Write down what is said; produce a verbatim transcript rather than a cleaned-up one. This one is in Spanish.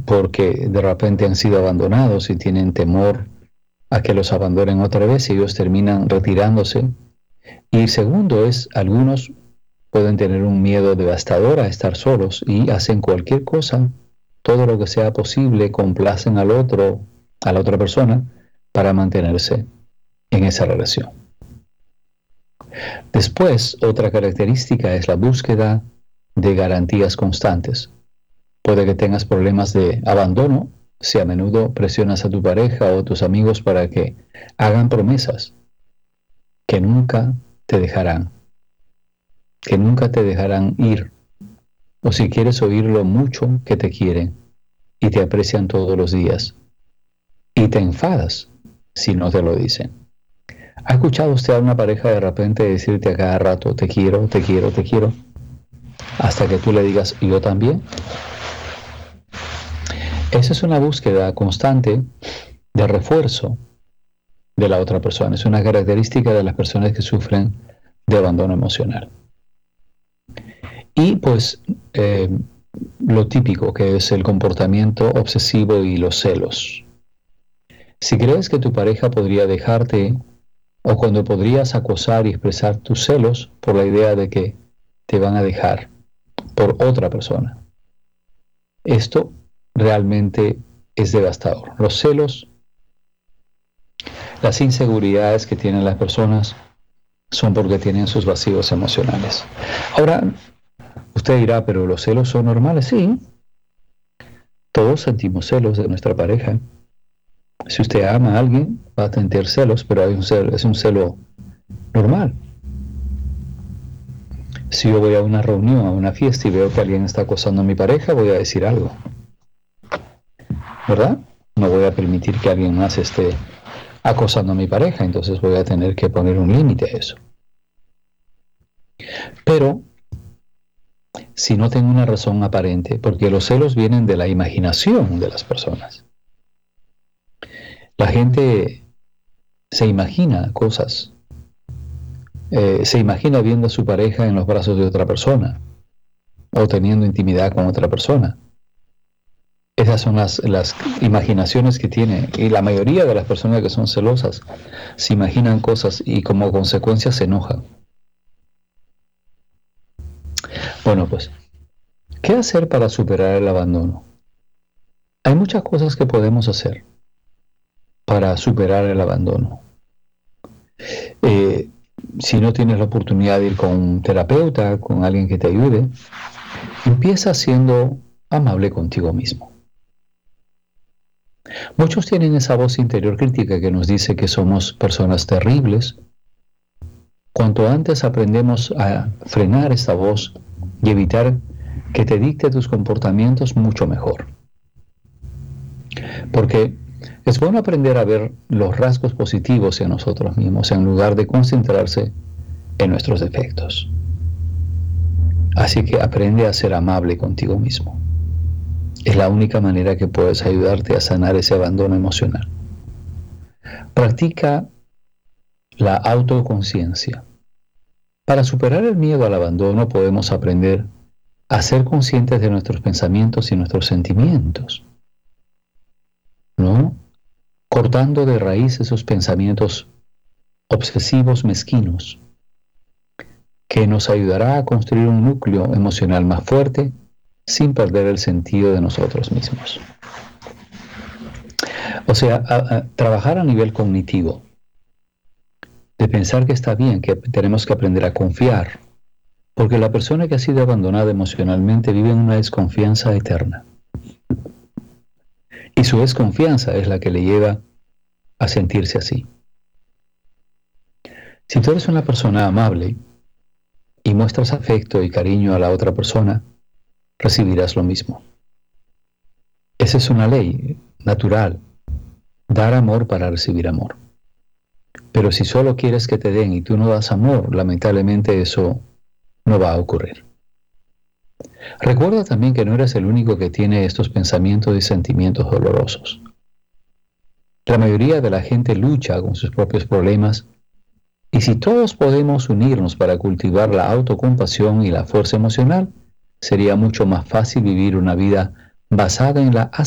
porque de repente han sido abandonados y tienen temor a que los abandonen otra vez y ellos terminan retirándose. Y segundo es, algunos pueden tener un miedo devastador a estar solos y hacen cualquier cosa, todo lo que sea posible, complacen al otro, a la otra persona, para mantenerse en esa relación. Después, otra característica es la búsqueda de garantías constantes. Puede que tengas problemas de abandono si a menudo presionas a tu pareja o a tus amigos para que hagan promesas que nunca te dejarán, que nunca te dejarán ir, o si quieres oír lo mucho que te quieren y te aprecian todos los días, y te enfadas si no te lo dicen. ¿Ha escuchado usted a una pareja de repente decirte a cada rato, te quiero, te quiero, te quiero, hasta que tú le digas, yo también? Esa es una búsqueda constante de refuerzo de la otra persona. Es una característica de las personas que sufren de abandono emocional. Y pues eh, lo típico, que es el comportamiento obsesivo y los celos. Si crees que tu pareja podría dejarte, o cuando podrías acosar y expresar tus celos por la idea de que te van a dejar por otra persona, esto realmente es devastador. Los celos, las inseguridades que tienen las personas son porque tienen sus vacíos emocionales. Ahora, usted dirá, pero los celos son normales. Sí, todos sentimos celos de nuestra pareja. Si usted ama a alguien, va a tener celos, pero hay un celo, es un celo normal. Si yo voy a una reunión, a una fiesta y veo que alguien está acosando a mi pareja, voy a decir algo, ¿verdad? No voy a permitir que alguien más esté acosando a mi pareja, entonces voy a tener que poner un límite a eso. Pero si no tengo una razón aparente, porque los celos vienen de la imaginación de las personas. La gente se imagina cosas, eh, se imagina viendo a su pareja en los brazos de otra persona o teniendo intimidad con otra persona. Esas son las, las imaginaciones que tiene, y la mayoría de las personas que son celosas se imaginan cosas y como consecuencia se enojan. Bueno, pues, ¿qué hacer para superar el abandono? Hay muchas cosas que podemos hacer para superar el abandono. Eh, si no tienes la oportunidad de ir con un terapeuta, con alguien que te ayude, empieza siendo amable contigo mismo. Muchos tienen esa voz interior crítica que nos dice que somos personas terribles. Cuanto antes aprendemos a frenar esta voz y evitar que te dicte tus comportamientos, mucho mejor. Porque es bueno aprender a ver los rasgos positivos en nosotros mismos en lugar de concentrarse en nuestros defectos. Así que aprende a ser amable contigo mismo. Es la única manera que puedes ayudarte a sanar ese abandono emocional. Practica la autoconciencia. Para superar el miedo al abandono podemos aprender a ser conscientes de nuestros pensamientos y nuestros sentimientos, ¿no? Cortando de raíz esos pensamientos obsesivos mezquinos, que nos ayudará a construir un núcleo emocional más fuerte sin perder el sentido de nosotros mismos. O sea, a, a, trabajar a nivel cognitivo, de pensar que está bien, que tenemos que aprender a confiar, porque la persona que ha sido abandonada emocionalmente vive en una desconfianza eterna. Y su desconfianza es la que le lleva a sentirse así. Si tú eres una persona amable y muestras afecto y cariño a la otra persona, recibirás lo mismo. Esa es una ley natural, dar amor para recibir amor. Pero si solo quieres que te den y tú no das amor, lamentablemente eso no va a ocurrir. Recuerda también que no eres el único que tiene estos pensamientos y sentimientos dolorosos. La mayoría de la gente lucha con sus propios problemas, y si todos podemos unirnos para cultivar la autocompasión y la fuerza emocional, sería mucho más fácil vivir una vida basada en la